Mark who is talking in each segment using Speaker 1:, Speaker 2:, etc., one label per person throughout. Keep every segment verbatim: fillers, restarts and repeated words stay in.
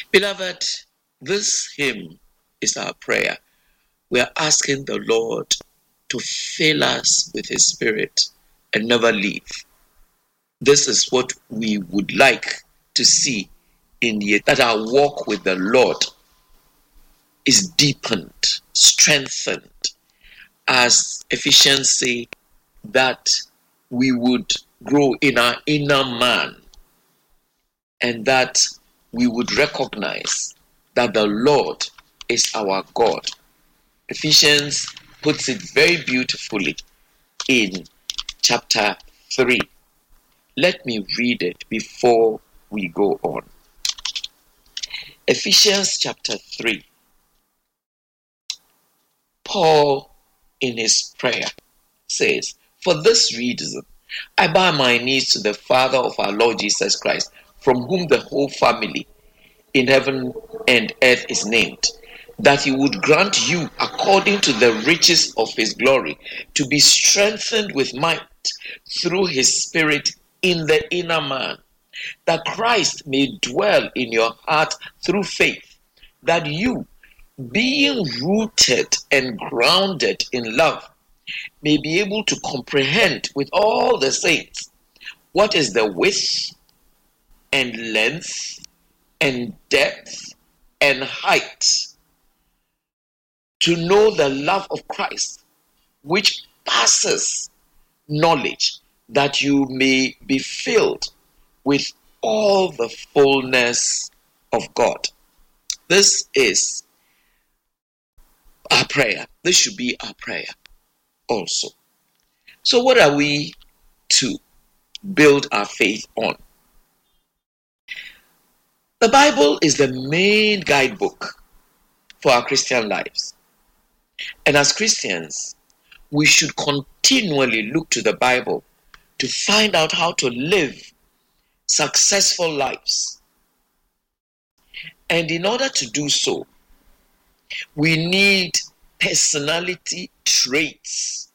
Speaker 1: Beloved, this hymn is our prayer. We are asking the Lord to fill us with His Spirit and never leave. This is what we would like to see in the that our walk with the Lord is deepened, strengthened, as Ephesians say, that we would grow in our inner man and that we would recognize that the Lord is our God. Ephesians puts it very beautifully in chapter three. Let me read it before we go on. Ephesians chapter three. Paul, in his prayer, says, "For this reason, I bow my knees to the Father of our Lord Jesus Christ, from whom the whole family in heaven and earth is named, that He would grant you, according to the riches of His glory, to be strengthened with might through His Spirit in the inner man, that Christ may dwell in your heart through faith, that you, being rooted and grounded in love, may be able to comprehend with all the saints what is the width and length and depth and height, to know the love of Christ, which passes knowledge, that you may be filled with all the fullness of God." This is our prayer. This should be our prayer also. So what are we to build our faith on? The Bible is the main guidebook for our Christian lives. And as Christians, we should continually look to the Bible to find out how to live successful lives. And in order to do so, we need personality traits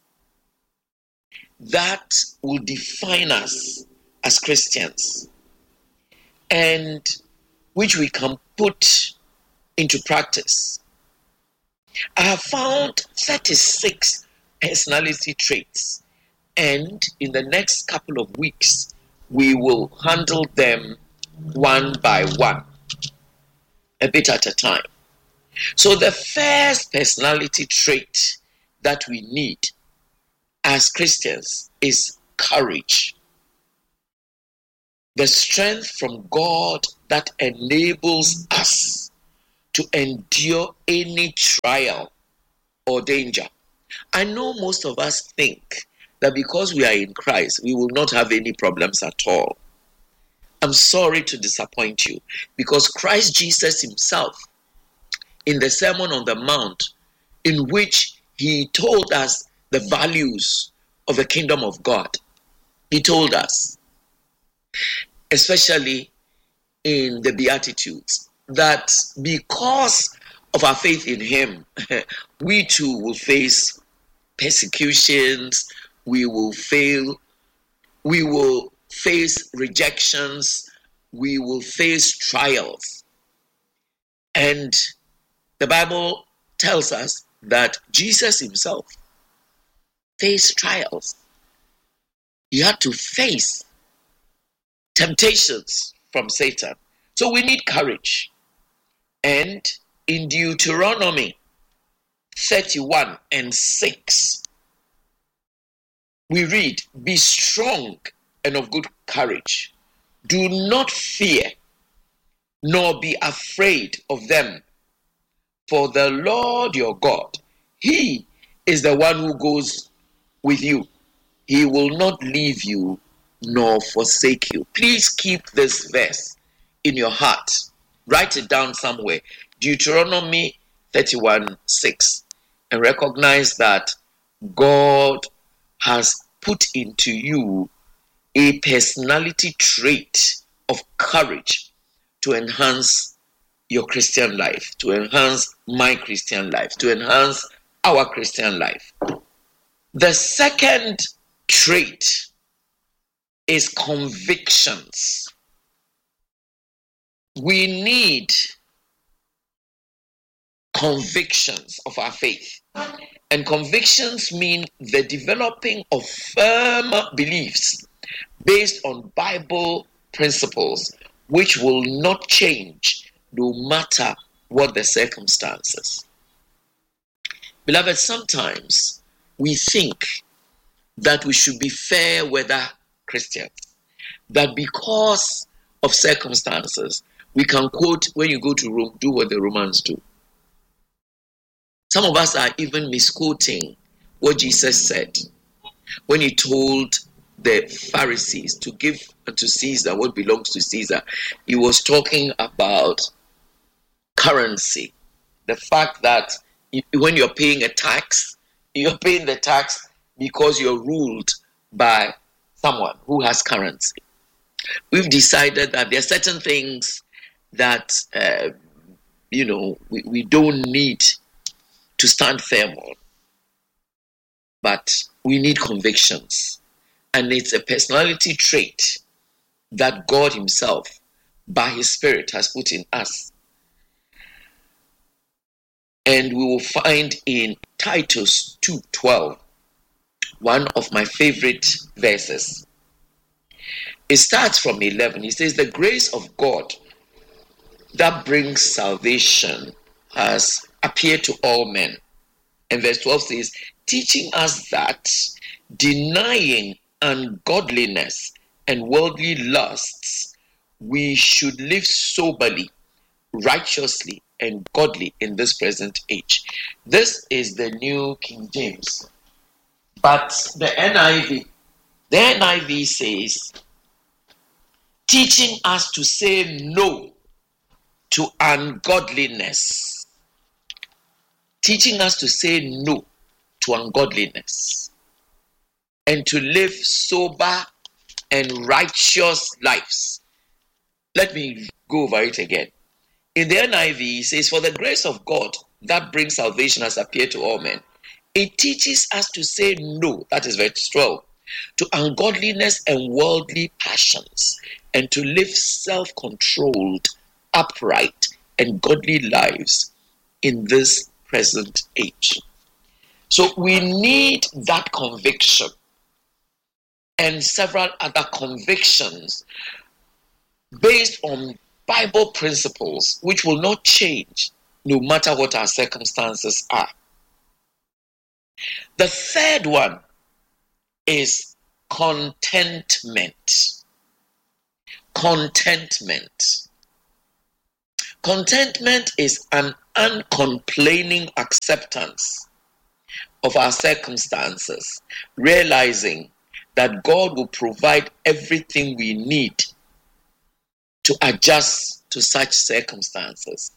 Speaker 1: that will define us as Christians and which we can put into practice. I have found thirty-six personality traits, and in the next couple of weeks, we will handle them one by one, a bit at a time. So the first personality trait that we need as Christians is courage. The strength from God that enables us to endure any trial or danger. I know most of us think that because we are in Christ, we will not have any problems at all. I'm sorry to disappoint you, because Christ Jesus Himself, in the Sermon on the Mount, in which He told us the values of the kingdom of God, He told us, especially in the Beatitudes, that because of our faith in Him, we too will face persecutions, we will fail, we will face rejections, we will face trials. And the Bible tells us that Jesus Himself faced trials. He had to face temptations from Satan. So we need courage. And in Deuteronomy thirty-one and six, we read, "Be strong and of good courage. Do not fear, nor be afraid of them. For the Lord your God, He is the one who goes with you. He will not leave you nor forsake you." Please keep this verse in your heart. Write it down somewhere. Deuteronomy thirty-one six. And recognize that God has put into you a personality trait of courage to enhance your Christian life, to enhance my Christian life, to enhance our Christian life. The second trait is convictions. We need convictions of our faith. And convictions mean the developing of firm beliefs based on Bible principles, which will not change no matter what the circumstances. Beloved, sometimes we think that we should be fair weather Christians, that because of circumstances, we can quote, when you go to Rome, do what the Romans do. Some of us are even misquoting what Jesus said when he told the Pharisees to give to Caesar what belongs to Caesar. He was talking about currency. The fact that when you're paying a tax, you're paying the tax because you're ruled by someone who has currency. We've decided that there are certain things that, uh, you know, we, we don't need to stand firm on. But we need convictions. And it's a personality trait that God himself, by his Spirit, has put in us. And we will find in Titus two twelve, one of my favorite verses. It starts from eleven. He says, the grace of God that brings salvation has appeared to all men. And verse twelve says, teaching us that denying ungodliness and worldly lusts, we should live soberly, righteously, and godly in this present age. This is the New King James. But the N I V, the N I V says, teaching us to say no to ungodliness. Teaching us to say no to ungodliness and to live sober and righteous lives. Let me go over it again. In the N I V, it says, for the grace of God that brings salvation has appeared to all men. It teaches us to say no, that is verse twelve, to ungodliness and worldly passions, and to live self-controlled, upright, and godly lives in this present age. So we need that conviction and several other convictions based on Bible principles which will not change no matter what our circumstances are. The third one is contentment. Contentment. Contentment is an uncomplaining acceptance of our circumstances, realizing that God will provide everything we need to adjust to such circumstances.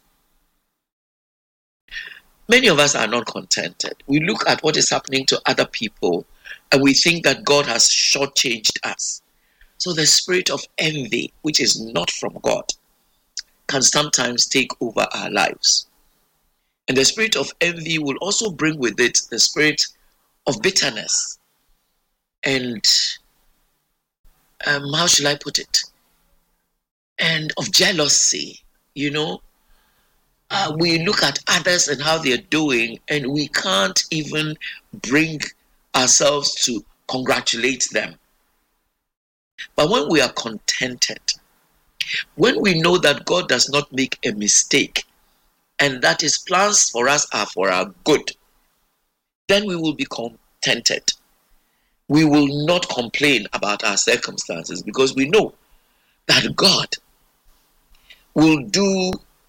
Speaker 1: Many of us are not contented. We look at what is happening to other people and we think that God has shortchanged us. So the spirit of envy, which is not from God, can sometimes take over our lives. And the spirit of envy will also bring with it the spirit of bitterness. And um, how shall I put it? And of jealousy, you know. Uh, we look at others and how they're doing, and we can't even bring ourselves to congratulate them. But when we are contented, when we know that God does not make a mistake, and that his plans for us are for our good, then we will be contented. We will not complain about our circumstances because we know that God will do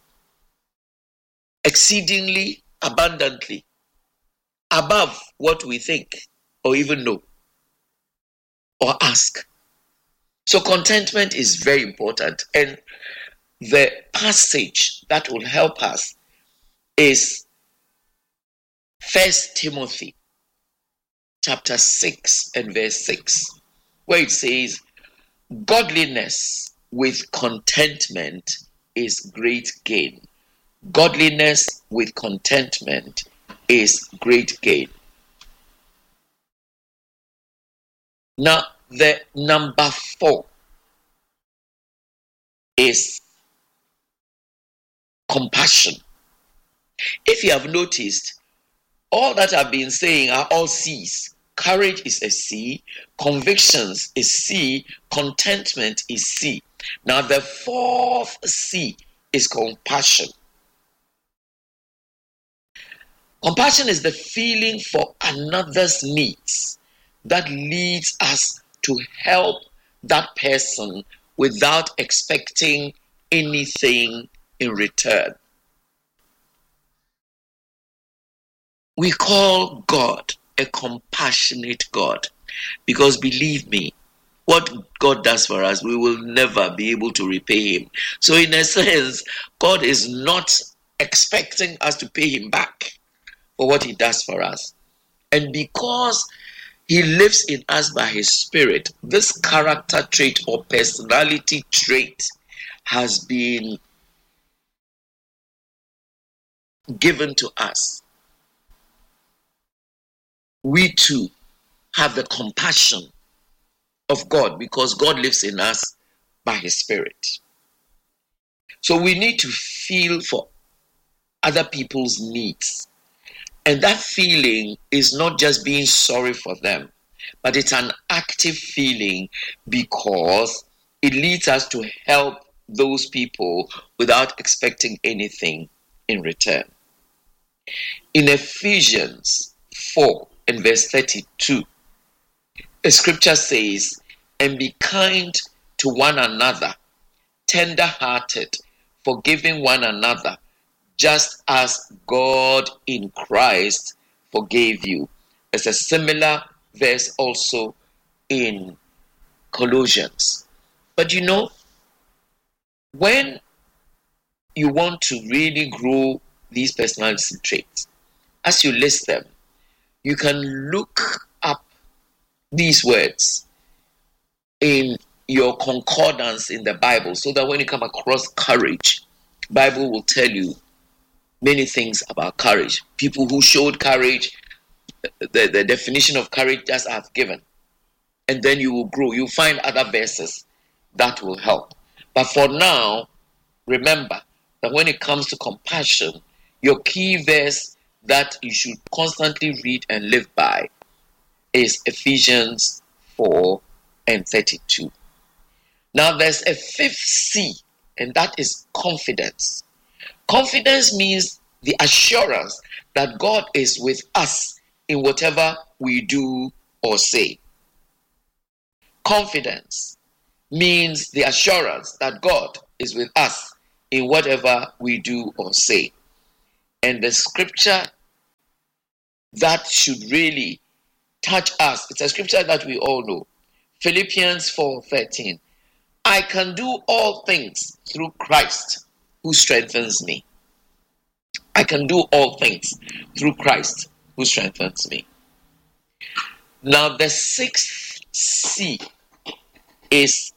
Speaker 1: exceedingly abundantly above what we think or even know or ask. So contentment is very important, and the passage that will help us is First Timothy chapter six and verse six, where it says, godliness with contentment is great gain. Godliness with contentment is great gain. Now, the number four is compassion. If you have noticed, all that I've been saying are all C's. Courage is a C, convictions is C, contentment is C. Now the fourth C is compassion. Compassion is the feeling for another's needs that leads us to help that person without expecting anything in return. We call God a compassionate God because, believe me, what God does for us, we will never be able to repay him. So in a sense, God is not expecting us to pay him back for what he does for us. And because he lives in us by his Spirit, this character trait or personality trait has been given to us. We too have the compassion of God because God lives in us by his Spirit. So we need to feel for other people's needs. And that feeling is not just being sorry for them, but it's an active feeling because it leads us to help those people without expecting anything in return. In Ephesians four and verse thirty-two, the scripture says, "And be kind to one another, tender-hearted, forgiving one another, just as God in Christ forgave you." There's a similar verse also in Colossians. But you know, when you want to really grow these personality traits, as you list them, you can look up these words in your concordance in the Bible, so that when you come across courage, Bible will tell you many things about courage. People who showed courage, the, the definition of courage just I've given. And then you will grow. You'll find other verses that will help. But for now, remember that when it comes to compassion, your key verse that you should constantly read and live by is Ephesians four and thirty-two. Now there's a fifth C, and that is confidence. Confidence means the assurance that God is with us in whatever we do or say. Confidence means the assurance that God is with us in whatever we do or say. And the scripture that should really touch us, it's a scripture that we all know. Philippians four thirteen. "I can do all things through Christ who strengthens me." I can do all things through Christ who strengthens me. Now the sixth C is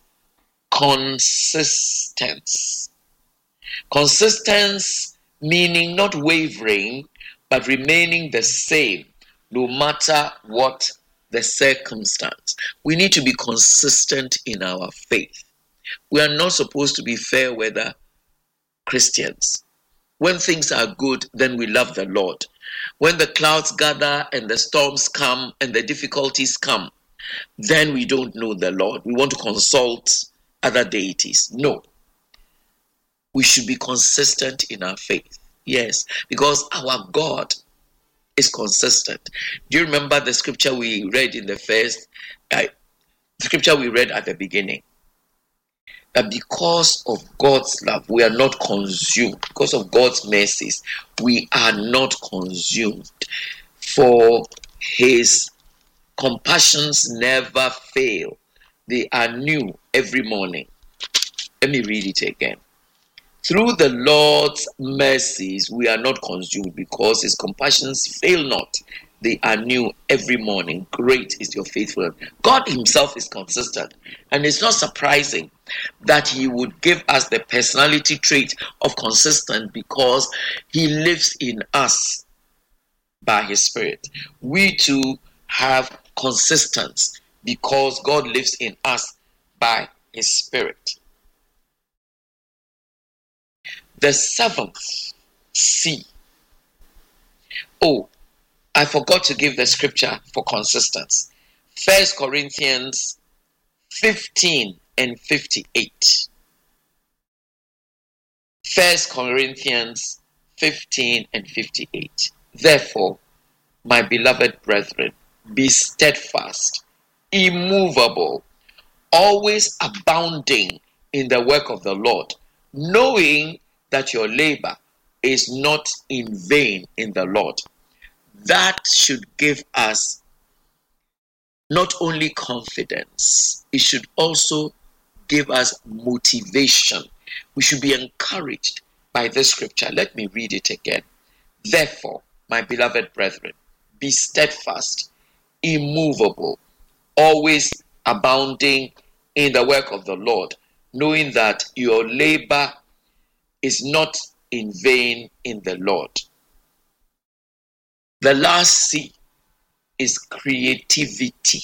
Speaker 1: consistence. Consistence meaning not wavering, but remaining the same no matter what the circumstance. We need to be consistent in our faith. We are not supposed to be fair weather Christians. When things are good, then we love the Lord. When the clouds gather and the storms come and the difficulties come, then we don't know the Lord. We want to consult other deities. No. We should be consistent in our faith. Yes, because our God is consistent. Do you remember the scripture we read in the first, uh, the scripture we read at the beginning? That because of God's love, we are not consumed. Because of God's mercies, we are not consumed. For his compassions never fail. They are new every morning. Let me read it again. Through the Lord's mercies, we are not consumed because his compassions fail not. They are new every morning. Great is your faithfulness. God himself is consistent. And it's not surprising that he would give us the personality trait of consistent because he lives in us by his Spirit. We too have consistency because God lives in us by his Spirit. The seventh C Oh, I forgot to give the scripture for consistency. First Corinthians fifteen and fifty-eight. First Corinthians fifteen and fifty-eight. Therefore, my beloved brethren, be steadfast, immovable, always abounding in the work of the Lord, knowing that your labor is not in vain in the Lord. That should give us not only confidence, it should also give us motivation. We should be encouraged by this scripture. Let me read it again. Therefore, my beloved brethren, be steadfast, immovable, always abounding in the work of the Lord, knowing that your labor is not in vain in the Lord. The last C is creativity.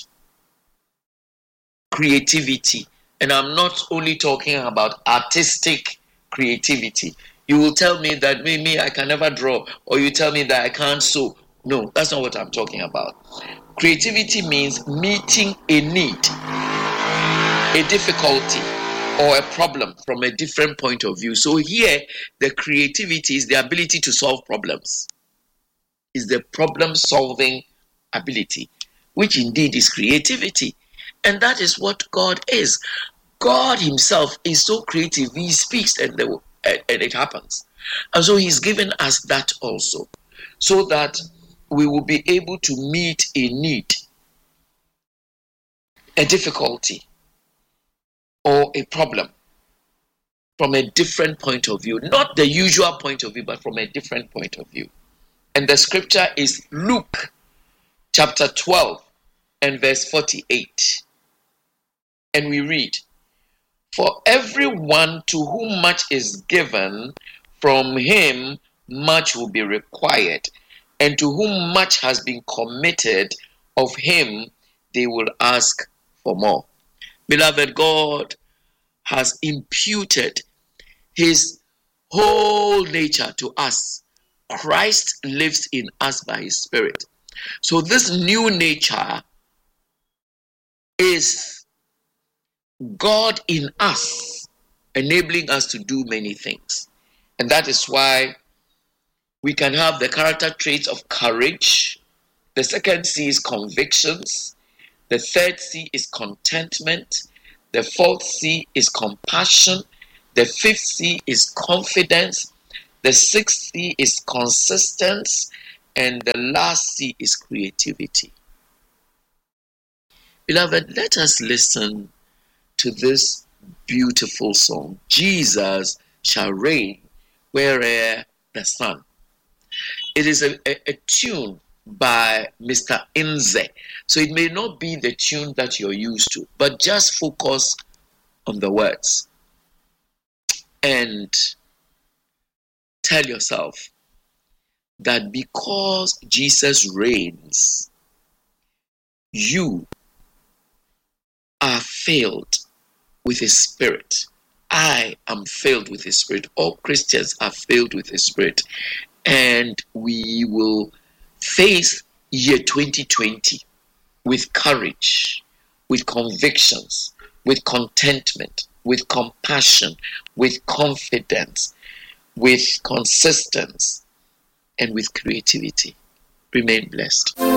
Speaker 1: Creativity. And I'm not only talking about artistic creativity. You will tell me that maybe I can never draw, or you tell me that I can't sew. No, that's not what I'm talking about. Creativity means meeting a need, a difficulty, or a problem from a different point of view. So here, the creativity is the ability to solve problems. Is the problem-solving ability, which indeed is creativity. And that is what God is. God himself is so creative. He speaks and, the, and it happens. And so he's given us that also, so that we will be able to meet a need, a difficulty, or a problem from a different point of view. Not the usual point of view, but from a different point of view. And the scripture is Luke chapter twelve and verse forty-eight. And we read, for everyone to whom much is given, from him much will be required. And to whom much has been committed, of him they will ask for more. Beloved, God has imputed his whole nature to us. Christ lives in us by his Spirit. So this new nature is God in us, enabling us to do many things. And that is why we can have the character traits of courage. The second C is convictions. The third C is contentment. The fourth C is compassion. The fifth C is confidence. The sixth C is consistency. And the last C is creativity. Beloved, let us listen to this beautiful song. Jesus shall reign where'er the sun. It is a, a, a tune by Mister Inze. So it may not be the tune that you're used to, but just focus on the words and tell yourself that because Jesus reigns, you are filled with his Spirit. I am filled with his Spirit. All Christians are filled with his Spirit. And we will face year twenty twenty with courage, with convictions, with contentment, with compassion, with confidence, with consistency, and with creativity. Remain blessed.